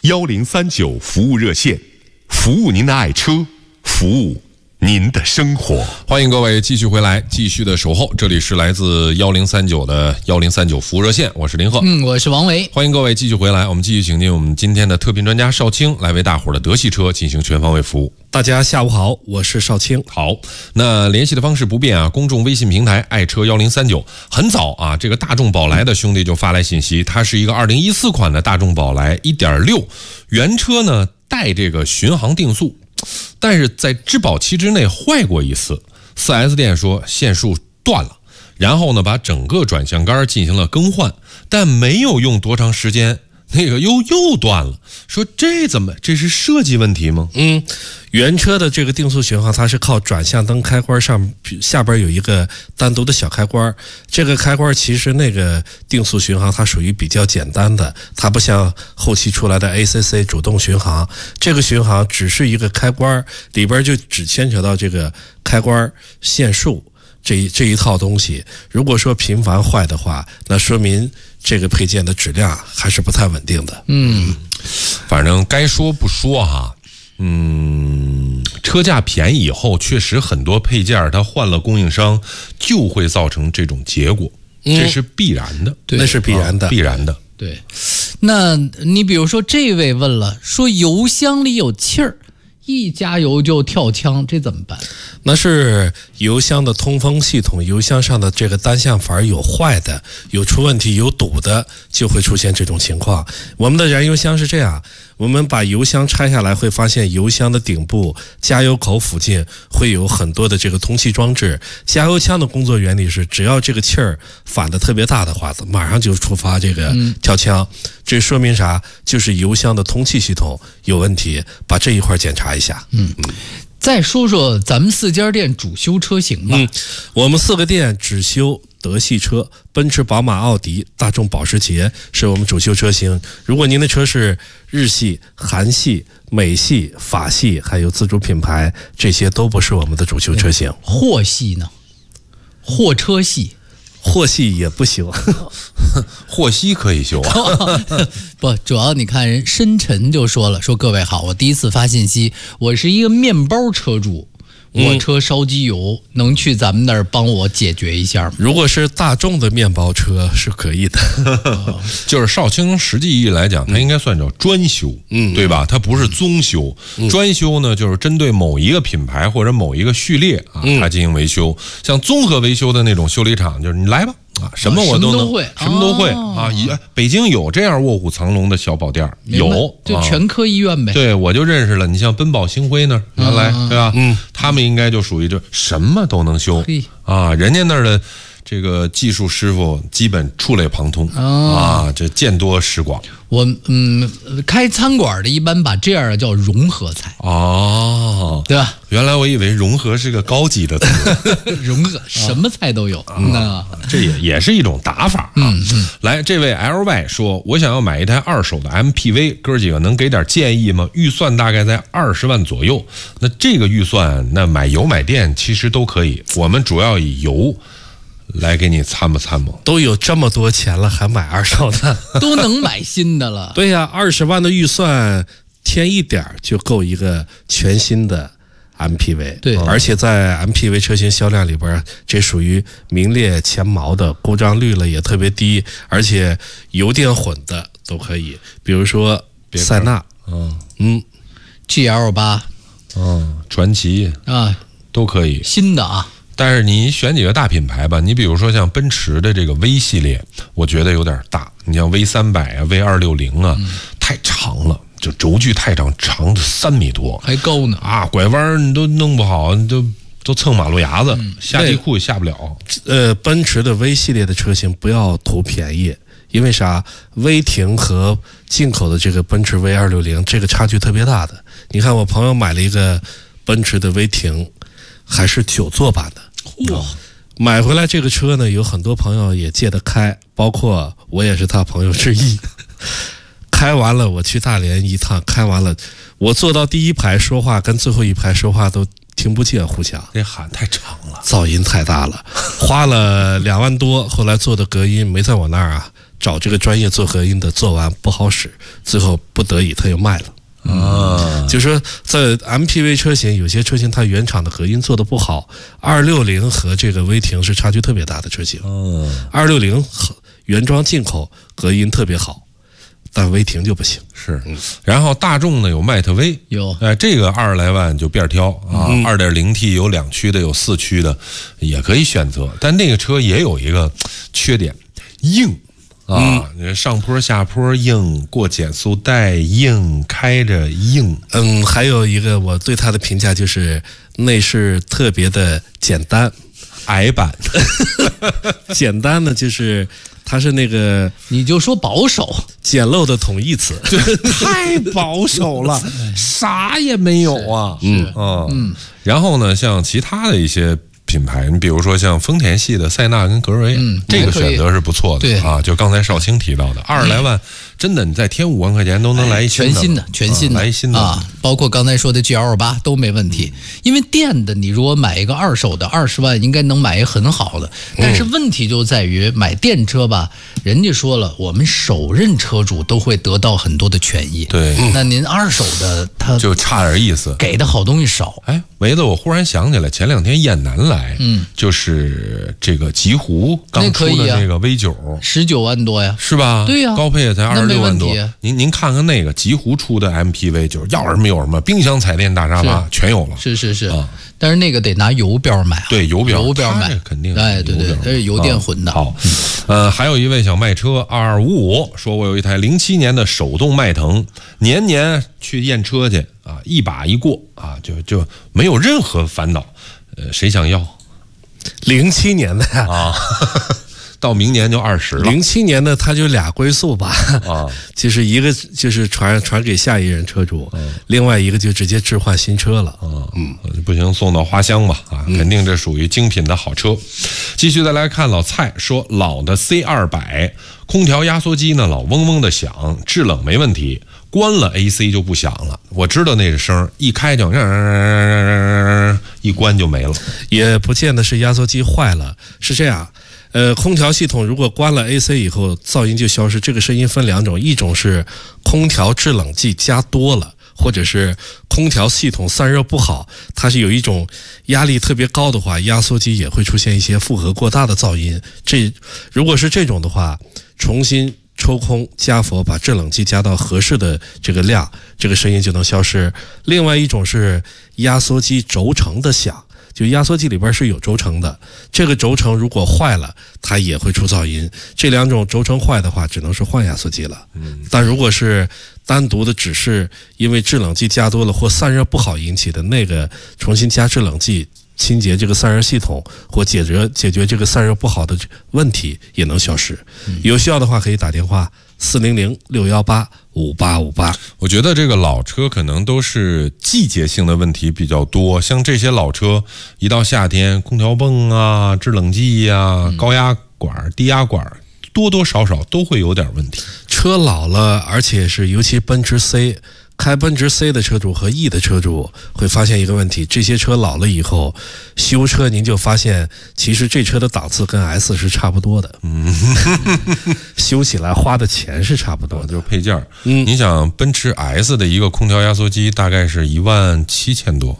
1039服务热线，服务您的爱车，服务您的生活。 欢迎各位继续回来，继续的守候，这里是来自1039的1039服务热线，我是林鹤， 我是王维。 欢迎各位继续回来，我们继续请进我们今天的特聘专家邵青来为大伙儿的德系车进行全方位服务。 大家下午好，我是邵青。 好，那联系的方式不变啊，公众微信平台爱车1039。很早啊，这个大众宝来的兄弟就发来信息，它是一个2014款的大众宝来 1.6 原车呢，带这个巡航定速，但是在质保期之内坏过一次，4S 店说线束断了，然后呢把整个转向杆进行了更换，但没有用多长时间，那个又断了，说这是设计问题吗？ 原车的这个定速巡航，它是靠转向灯开关下边有一个单独的小开关，这个开关其实那个定速巡航它属于比较简单的，它不像后期出来的 ACC 主动巡航，这个巡航只是一个开关，里边就只牵扯到这个开关线束这一套东西。如果说频繁坏的话，那说明这个配件的质量还是不太稳定的。 反正该说不说哈。车价便宜以后，确实很多配件它换了供应商，就会造成这种结果，这是必然的， 那是必然的， 必然的。 对，那你比如说这位问了，说油箱里有气儿，一加油就跳枪，这怎么办？ 那是油箱的通风系统，油箱上的这个单向阀有坏的，有出问题，有堵的，就会出现这种情况。我们的燃油箱是这样，我们把油箱拆下来，会发现油箱的顶部加油口附近会有很多的这个通气装置。加油枪的工作原理是，只要这个气儿反得特别大的话，马上就触发这个跳枪。这说明啥？就是油箱的通气系统有问题，把这一块检查一下。 再说说咱们4家店主修车型吧。 我们4个店只修德系车，奔驰、宝马、奥迪、大众、保时捷是我们主修车型。如果您的车是日系、韩系、美系、法系，还有自主品牌，这些都不是我们的主修车型。 货系呢？货车系？ 货系也不行。 货系可以修啊。 不，主要你看人深沉就说了，说各位好，我第一次发信息，我是一个面包车主，我车烧机油，能去咱们那儿帮我解决一下吗？ 如果是大众的面包车是可以的。 就是邵青实际意义来讲，它应该算叫专修，对吧？它不是综修。专修呢，就是针对某一个品牌或者某一个序列啊，它进行维修。像综合维修的那种修理厂，就是你来吧。什么我都能，什么都会啊！北京有这样卧虎藏龙的小宝店，有就全科医院呗。 对，我就认识了。你像奔宝星辉那儿，原来对吧？他们应该就属于这什么都能修啊。人家那儿的这个技术师傅基本触类旁通啊，这见多识广。 我开餐馆的一般把这样的叫融合菜哦， 对吧？ 原来我以为融合是个高级的词， 融合什么菜都有。 这也是一种打法啊。来，这位 LY 说，我想要买一台二手的 MPV， 哥几个能给点建议吗？预算大概在20万左右。那这个预算，那买油买电其实都可以，我们主要以油来给你参谋。 都有这么多钱了，还买二手的？ 都能买新的了。 对呀，20万的预算添一点就够一个全新的 MPV。 对， 而且在 MPV 车型销量里边，这属于名列前茅的，故障率了也特别低，而且油电混的都可以。比如说塞纳 ，GL8， 传祺啊， 都可以新的啊。 但是你选几个大品牌吧，你比如说像奔驰的这个 V 系列，我觉得有点大。你像 V300啊 V260啊，太长了，就轴距太长，长的3米多， 还高呢啊！拐弯你都弄不好，你都蹭马路牙子，下地库也下不了。 奔驰的 V 系列的车型不要图便宜，因为啥？威霆和进口的这个奔驰 V260这个差距特别大的。你看我朋友买了一个奔驰的威霆，还是9座版的。买回来这个车呢，有很多朋友也借得开，包括我也是他朋友之一。开完了，我去大连一趟，开完了，我坐到第一排说话，跟最后一排说话都听不见，互相那喊太长了， 噪音太大了，花了2万多，后来做的隔音没在我那儿啊， 找这个专业做合音的，做完不好使，最后不得已他又卖了。就是说在 MPV 车型，有些车型它原厂的合音做的不好，260和这个威霆是差距特别大的车型。260原装进口合音特别好，但威霆就不行。 是，然后大众呢有迈特威， 有， 这个20来万就便挑啊，2.0T 有2驱的，有4驱的，也可以选择。但那个车也有一个缺点，硬。上坡下坡硬，过减速带硬，开着硬。 还有一个我对它的评价就是内饰特别的简单， 矮版。 简单呢，就是它是那个你就说保守， 简陋的统一词， 太保守了，啥也没有啊。然后呢，像其他的一些品牌，你比如说像丰田系的塞纳跟格瑞，这个选择是不错的啊。就刚才少卿提到的20来万，真的你再添5万块钱都能来一全新的来一新的啊，包括刚才说的 GL8都没问题。因为电的你如果买一个二手的20万，应该能买一个很好的。但是问题就在于买电车吧，人家说了，我们首任车主都会得到很多的权益。 对， 那您二手的他就差点意思， 给的好东西少。 维子，我忽然想起来，前2天雁南来，就是这个极狐刚出的那个 V9，19 万多呀， 是吧？ 对呀， 高配也才26万多。您看看那个极狐出的 MPV，就是要什么有什么，冰箱、彩电、大沙发全有了。 是，但是那个得拿油标买啊。 对，油标买肯定。 对，它是油电混的。 好，还有一位想卖车2255说，我有一台07年的手动迈腾，年年去验车去啊，一把一过啊，就没有任何烦恼。谁想要 ？07年的啊，到明年就20了。 07年的它就俩归宿吧啊，就是一个就是传给下一任车主，另外一个就直接置换新车了。 不行，送到花乡吧啊，肯定这属于精品的好车。继续再来看老蔡说，老的 C200空调压缩机呢老嗡嗡的响，制冷没问题，关了 AC 就不响了。我知道那个声一开就一关就没了。 也不见得是压缩机坏了，是这样。空调系统如果关了 AC 以后，噪音就消失。这个声音分2种，一种是空调制冷剂加多了，或者是空调系统散热不好，它是有一种压力特别高的话，压缩机也会出现一些负荷过大的噪音。如果是这种的话，重新抽空加氟，把制冷剂加到合适的这个量，这个声音就能消失。另外一种是压缩机轴承的响，就压缩机里边是有轴承的，这个轴承如果坏了，它也会出噪音。这2种轴承坏的话，只能是换压缩机了。但如果是单独的只是因为制冷剂加多了或散热不好引起的，那个重新加制冷剂清洁这个散热系统或解决这个散热不好的问题也能消失。有需要的话可以打电话400-618-5858。 我觉得这个老车可能都是季节性的问题比较多，像这些老车一到夏天，空调泵啊、制冷剂啊、高压管、低压管多多少少都会有点问题。 车老了，而且是尤其奔驰 C， 开奔驰 C 的车主和 E 的车主会发现一个问题，这些车老了以后修车，您就发现其实这车的档次跟 S 是差不多的，修起来花的钱是差不多的， 就是配件。你想奔驰 S 的一个空调压缩机大概是17000多，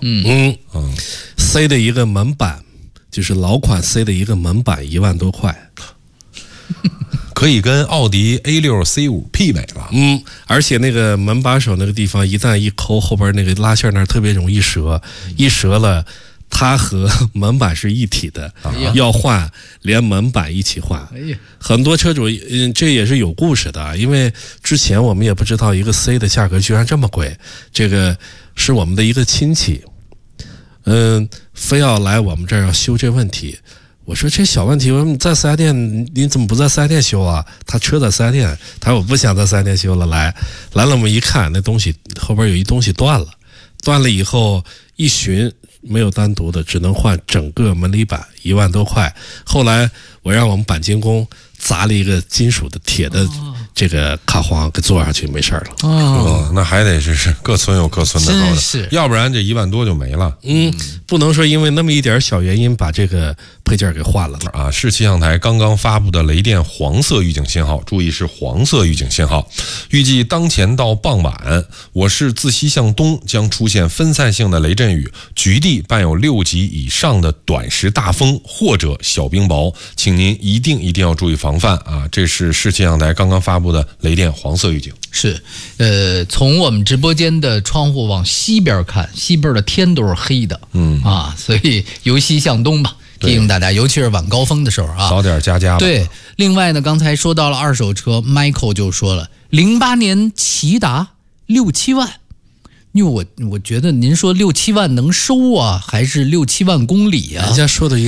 C 的一个门板，就是老款 C 的一个门板1万多块。 可以跟奥迪 A6 C5 媲美了。 而且那个门把手那个地方一旦一抠，后边那个拉线那儿特别容易折，一折了它和门板是一体的，要换连门板一起换。很多车主这也是有故事的，因为之前我们也不知道一个 C 的价格居然这么贵，这个是我们的一个亲戚非要来我们这儿要修这问题。我说这小问题，我说你在4S店，你怎么不在4S店修啊？他车在4S店，他说我不想在4S店修了，来了我们一看，那东西后边有一东西断了以后一寻没有单独的，只能换整个门里板1万多块。后来我让我们钣金工砸了一个金属的铁的这个卡簧给做上去没事了。 那还得是各村有各村的高是的，要不然这1万多就没了。 不能说因为那么一点小原因把这个配件给换了啊，市气象台刚刚发布的雷电黄色预警信号，注意是黄色预警信号，预计当前到傍晚，我市自西向东将出现分散性的雷阵雨，局地伴有6级以上的短时大风或者小冰雹，请您一定要注意防范啊！这是市气象台刚刚发布的雷电黄色预警。 是，从我们直播间的窗户往西边看，西边的天都是黑的，所以由西向东吧，提醒大家，尤其是晚高峰的时候啊， 早点加吧。 对，另外呢，刚才说到了二手车 ，Michael 就说了，08年骐达6、7万，因为我觉得您说6、7万能收啊，还是6、7万公里啊？ 人家说的